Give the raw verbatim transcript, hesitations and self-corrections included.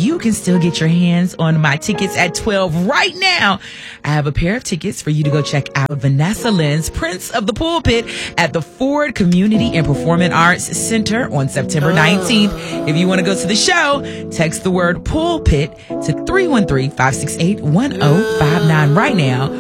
you can still get your hands on my tickets at twelve right now. I have a pair of tickets for you to go check out Vanessa Lynn's Prince of the Pulpit at the Ford Community and Performing Arts Center on September nineteenth. If you want to go to the show, text the word pulpit to three one three, five six eight, one zero five nine right now.